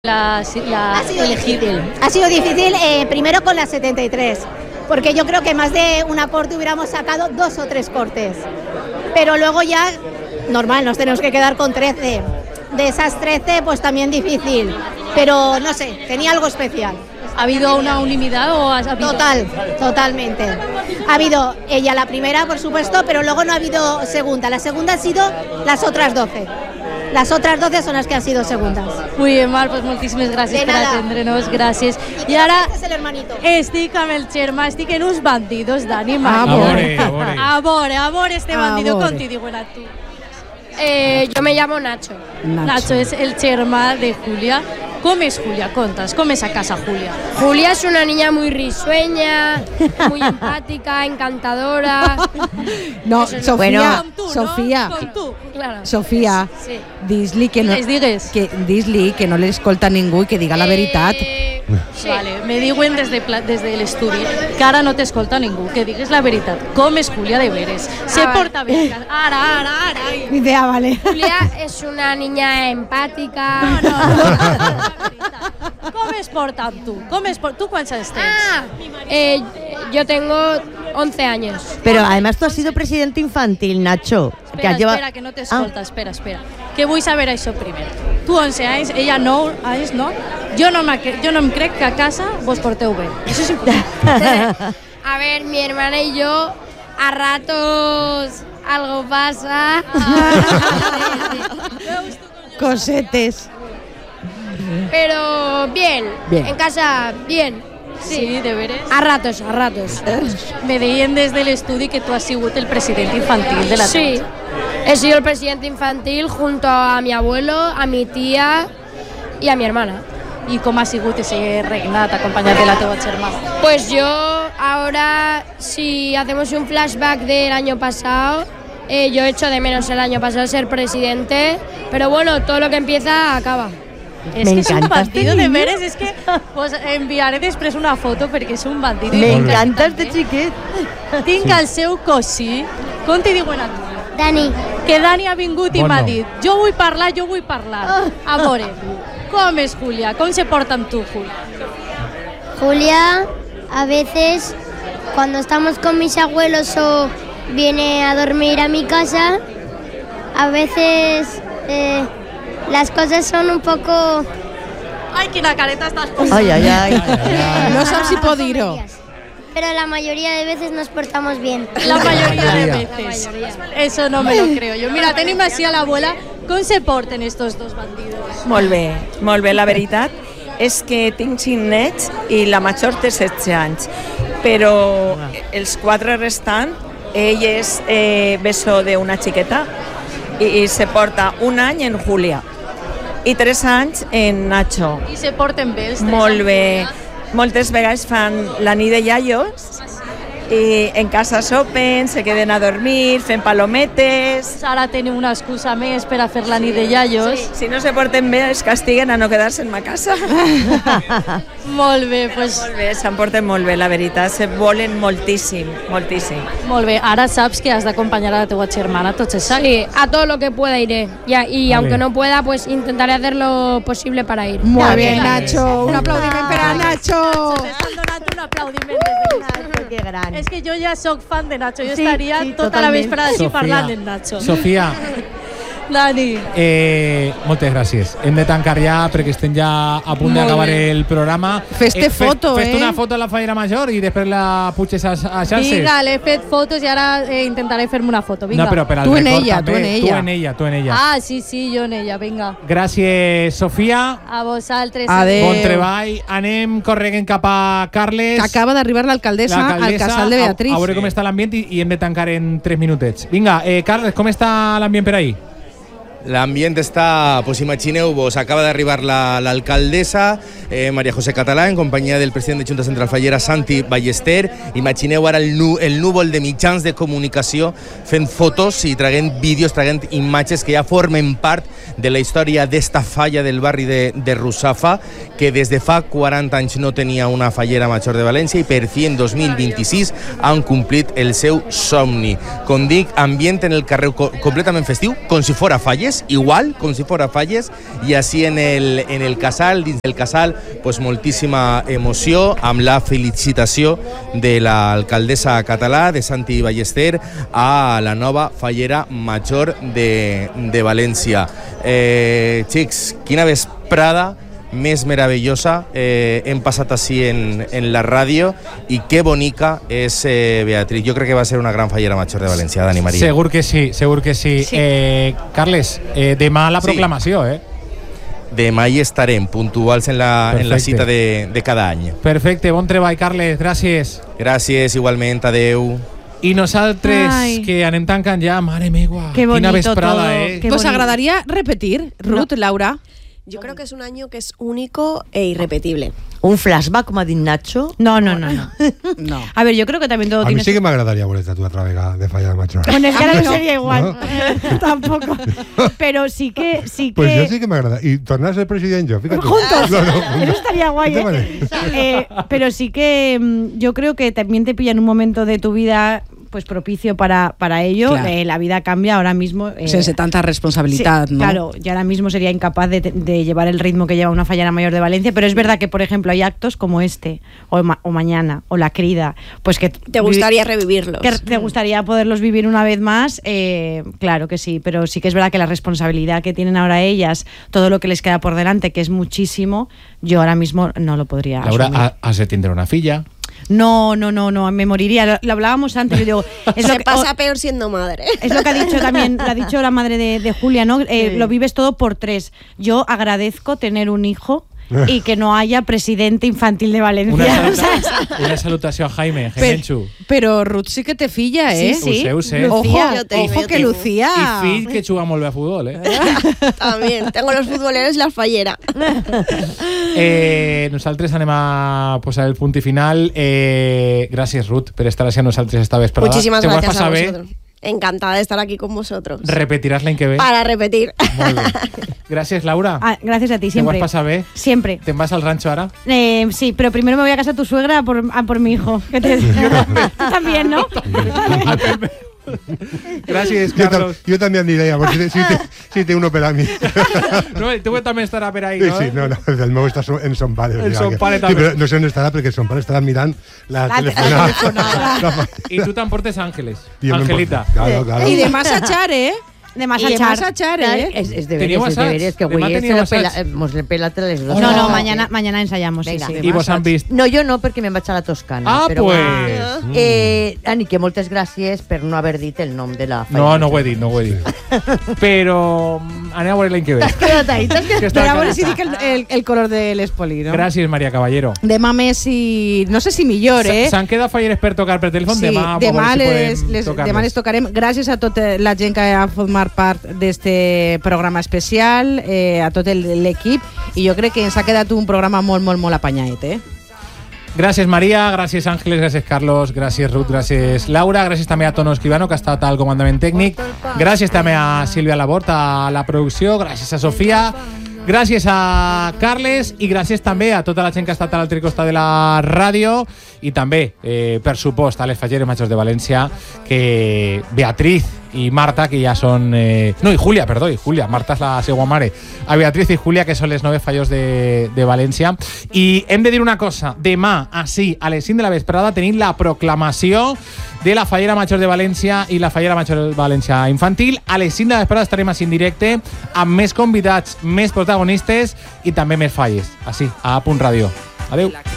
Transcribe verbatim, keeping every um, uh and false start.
La, la ha sido difícil, ha sido difícil eh, primero con la setenta y tres, porque yo creo que más de una corte hubiéramos sacado dos o tres cortes, pero luego ya, normal, nos tenemos que quedar con trece, de esas trece pues también difícil, pero no sé, tenía algo especial. ¿Ha habido una unanimidad o ha habido...? Total, totalmente. Ha habido ella la primera, por supuesto, pero luego no ha habido segunda, la segunda han sido las otras doce. Les altres doce són les que han sido segundes. Muy bien, Mar, pues moltíssimes gràcies per atendre'ns, gràcies. I ara estic amb el Xerma, estic en uns bandidos, Dani. A veure, a veure. A veure, a veure este bandido, com t'hi diuen a tu? Eh, yo me llamo Nacho. Nacho. Nacho es el Xerma de Julia. ¿Cómo es Julia? Contas, ¿cómo es a casa Julia? Julia es una niña muy risueña, muy empática, encantadora. No, Eso es Sofía, bueno. Con tú, ¿no? Sofía, Con tú, claro. Sofía, Sí. dis-li que no, Les digues. que, dis-li que no l'escolta ningú i que diga la veritat. Eh, sí. Vale, me diuen des, de, des del estudi que ara no t'escolta ningú, que digues la veritat. Com és Julia de veres? Se Ah, porta bé. Ara, ara, ara. Idea, vale. Julia es una niña empática. No, no. Com es porta amb tu? Com es porta? ¿Tú cuántos años tienes? Ah, eh, yo tengo once años. Pero además tú has sido presidente infantil, Nacho. Espera, que has lleva... espera, que no t'escolta, ah. espera, espera. Que vull saber això primer. Tu once anys, ella nou anys, no? Jo no, jo no em crec que a casa vos porteu bé. Això és important. A ver, mi hermana y yo, a ratos algo pasa. Cosetes. Pero bien, Bien. en casa, bien. Sí, Sí, de veres. a ratos, a ratos. Me deien des de l'estudi que tu has sigut el president infantil de la Sí, teva. he sido el presidente infantil junto a mi abuelo, a mi tía y a mi hermana. I com ha sigut ese regnat acompanyat de la teva germana? Pues yo ahora, si hacemos un flashback del año pasado, eh, yo echo de menos el año pasado ser presidente, pero bueno, todo lo que empieza acaba. És Me que és un encanta este bandido de niño. veres, és que pues, enviaré després una foto perquè és un bandido. Me i encanta tinc- este xiquet. Tinc el seu cosí. Com t'hi diuen a tu? Dani. Que Dani ha vingut i Bon m'ha nom. dit jo vull parlar, jo vull parlar. A veure, com és Julia? Com se porta amb tu, Julia? Julia, a veces, cuando estamos con mis abuelos o viene a dormir a mi casa, a veces eh, las cosas son un poco... Ai, quina careta estàs posant. Ay, ay, ay. No saps si pot dir-ho. Pero la mayoría de veces nos portamos bien. La mayoría de La veces. Eso no me lo creo yo. Mira, tenim així a l'abuela. Com se porten estos dos bandidos? Molt bé, molt bé. La veritat és que tinc cinc nets i la major té setze anys, però els quatre restants, ell és eh, beso d'una xiqueta i, i se porta un any en Julia i tres anys en Nacho. I se porten bé els tres? Molt bé. Moltes vegades fan la nit de iaios i en casa sopen, se queden a dormir, fent palometes. Ara tenen una excusa més per a fer la nit de iaios. Sí, si no se porten bé, es castiguen a no quedar-se en ma casa. Molt bé, pues, Molt bé, se'n porten molt bé, la veritat. Se volen moltíssim, moltíssim. molt bé. Ara saps que has d'acompanyar a la teva germana a tots els anys. Sí, a todo lo que pueda iré. Ya, y Vale. aunque no pueda, pues intentaré hacer lo posible para ir. Molt bé, Nacho. Un aplaudiment per a Nacho. Ens estan donant un aplaudiment des de Nacho, qué gran. És que jo ja sóc fan de Nacho, jo Sí, estaria sí, tota la totalment. vesprada així parlant del Nacho. Sofia, Dani, eh, moltes gràcies. Hem de tancar ja perquè estem ja a punt Molt d'acabar bé. el programa. Fes-te foto, Fes-te eh? una foto a la fallera major i després la puges a, a xarxes. vinga, l'he fet fotos i ara eh, intentaré fer-me una foto, vinga. No, però per al Tu en record ella, també. tu en ella. Tu en ella, tu en ella. Ah, sí, sí, jo en ella, vinga. Gràcies, Sofia. A vosaltres. Adéu. Bon treball. Anem corregent cap a Carles. Que acaba d'arribar l'alcaldessa al casal de Beatriz. A, a veure com està l'ambient i, i hem de tancar en tres minutets. Vinga, eh, Carles, com està l'ambient per ahí? L'ambient està, pues imagineu-vos, acaba d'arribar la- l'alcaldessa eh, María José Català en companyia del president de Junta Central Fallera Santi Ballester. Imagineu ara el, nu, el núvol de mitjans de comunicació fent fotos i traient vídeos, traient imatges que ja formen part de la història d'esta falla del barri de, de Russafa, que des de fa quaranta anys no tenia una fallera major de València i per fi en dos mil vint-i-sis han complit el seu somni. Com dic, ambient en el carrer co completament festiu, com si fora Falles, falles, igual, com si fora falles, i així en el, en el casal, dins del casal, pues, moltíssima emoció, amb la felicitació de l'alcaldessa català, de Santi Ballester, a la nova fallera major de, de València. Eh, xics, quina vesprada més meravellosa eh, hem passat així en, en la ràdio, i que bonica és eh, Beatriz. Jo crec que va ser una gran fallera major de València, Dani Maria. Segur que sí, segur que sí. sí. Eh, Carles, eh, demà la proclamació, sí. eh? Demà hi estarem, puntuals en la, en la cita de, de cada any. Perfecte, bon treball, Carles, gràcies. Gràcies, igualment, adeu. I nosaltres, Ai. que anem tancant ja, mare meva, quina vesprada, todo. eh? Pues agradaría repetir, Ruth, no. Laura. Yo creo que es un año que es único e irrepetible. ¿Un flashback, como ha dicho Nacho? No, no, no, no. no. A ver, yo creo que también todo a tiene... A mí sí que me agradaría volver tu otra vega de falla de macho. Bueno, es que ahora no sería igual. ¿No? Tampoco. Pero sí que... sí que... Pues yo sí que me agrada. Y tornar a ser presidente yo, fíjate. Juntos. No, no, juntos. Eso estaría guay, ¿eh? eh Pero sí que yo creo que también te pilla en un momento de tu vida pues propicio para, para ello. Claro. Eh, la vida cambia ahora mismo. Eh, Sense tanta responsabilidad, sí, ¿no? Claro, yo ahora mismo sería incapaz de, de llevar el ritmo que lleva una fallera mayor de Valencia, pero es verdad que, por ejemplo, hay actos como este, o, ma o mañana, o la crida, pues que... Te gustaría revivirlos. Que te gustaría poderlos vivir una vez más, eh, claro que sí, pero sí que es verdad que la responsabilidad que tienen ahora ellas, todo lo que les queda por delante, que es muchísimo, yo ahora mismo no lo podría Laura, asumir. has de tener una filla. No, no, no, no, me moriría. Lo, lo hablábamos antes. Yo digo, es Se lo que, pasa oh, peor siendo madre. Es lo que ha dicho también, lo ha dicho la madre de, de Julia, ¿no? Eh, sí. Lo vives todo por tres. Yo agradezco tener un hijo y que no haya presidente infantil de Valencia. Una, saluta una salutación a Jaime, pero, pero Ruth sí que te filla, ¿eh? Sí, sí. Use, use. Ojo, yo tengo, ojo yo que tengo. Lucía. Y Phil que juga molt bé a futbol, ¿eh? También, tengo los futboleros y la fallera. eh, nosaltres anem a posar el punt i final. Eh, gràcies, Ruth, per estar així a nosaltres esta vesprada. Muchísimas gracias a vosotros. Bé? Encantada de estar aquí con vosotros. ¿Repetirás l'any que ve? Para repetir. Muy bien. Gracias, Laura. Ah, gracias a ti, siempre. ¿Te vas a pasar bé? Siempre. ¿Te vas al rancho ahora? Eh, sí, pero primero me voy a casa de tu suegra a por, a por mi hijo. Que te... también, ¿no? Gràcies, Carlos. Jo, jo també aniré, si té, si, té, si té uno per a mi. No, tu també estarà per ahí, no? Sí, sí, no, no, el meu està en son pare. En son pare sí, també. Però no sé on estarà, perquè son pare estarà mirant la, la telefonada. telefonada. I tu t'emportes Ángeles, Angelita. Claro, claro. I demà s'achar, eh? Demà s'achar. s'achar, eh? Es, es deberes, es deberes, que güey, se lo pela, mos le pela a les dos. No, no, mañana, mañana ensayamos. Venga, sí, sí. I vos han vist? No, jo no, perquè me'n vaig a la Toscana. Ah, però pues. Bueno. Eh, Ani, que moltes gràcies per no haver dit el nom de la falla. No, no ho he dit, no ho he dit. Però aneu a veure l'any que ve. T'has quedat ahí, t'has quedat ahí. A veure si dic el, el, el color de l'espoli, no? Gràcies, Maria Caballero. Demà més i... No sé si millor, eh? S'han quedat falleres per tocar per telèfon. Sí, demà, demà, si les, les, demà les tocarem. Gràcies a tota la gent que ha format part d'este programa especial, eh, a tot l'equip, i jo crec que ens ha quedat un programa molt, molt, molt apanyat, eh? Gràcies, Maria, gràcies, Àngeles, gràcies, Carlos, gràcies, Ruth, gràcies, Laura, gràcies també a Tono Escribano, que ha estat al comandament tècnic, gràcies també a Sílvia Labort, a la producció, gràcies a Sofia, gràcies a Carles i gràcies també a tota la gent que ha estat a l'altre costat de la ràdio i també, eh, per supost, a les falleres majors de València, que Beatriz i Marta, que ja són... Eh, no, i Julia, perdó, i Julia. Marta és la seva mare. A Beatriz i Julia, que són les noves fallos de, de València. I hem de dir una cosa. Demà, així, a les cinc de la vesprada, tenim la proclamació de la fallera major de València i la fallera major de València infantil. A les cinc de la vesprada estarem així en directe amb més convidats, més protagonistes i també més falles. Així, a Punt Ràdio. Adéu.